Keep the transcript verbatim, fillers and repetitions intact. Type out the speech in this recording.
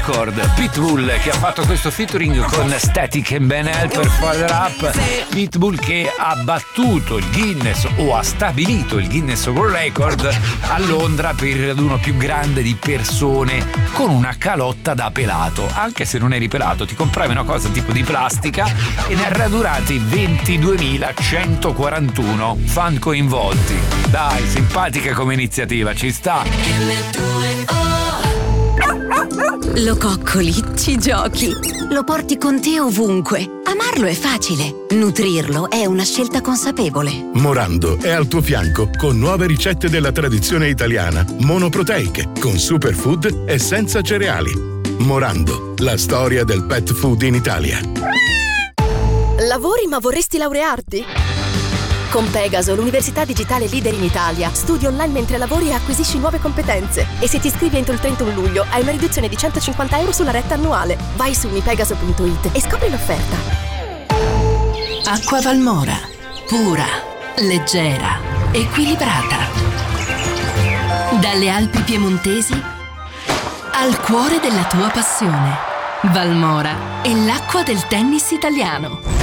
Record, Pitbull che ha fatto questo featuring con Static and Benel per Father Up. Pitbull che ha battuto il Guinness o ha stabilito il Guinness World Record a Londra per il raduno più grande di persone con una calotta da pelato. Anche se non eri pelato, ti compravi una cosa tipo di plastica e ne ha radunati ventiduemilacentoquarantuno fan coinvolti. Dai, simpatica come iniziativa, ci sta. Lo coccoli, ci giochi, lo porti con te ovunque. Amarlo è facile, nutrirlo è una scelta consapevole. Morando è al tuo fianco con nuove ricette della tradizione italiana, monoproteiche, con superfood e senza cereali. Morando, la storia del pet food in Italia. Lavori ma vorresti laurearti? Con Pegaso, l'università digitale leader in Italia, studi online mentre lavori e acquisisci nuove competenze. E se ti iscrivi entro il trentuno luglio hai una riduzione di centocinquanta euro sulla retta annuale. Vai su unipegaso punto it e scopri l'offerta. Acqua Valmora, pura, leggera, equilibrata. Dalle Alpi piemontesi al cuore della tua passione. Valmora è l'acqua del tennis italiano.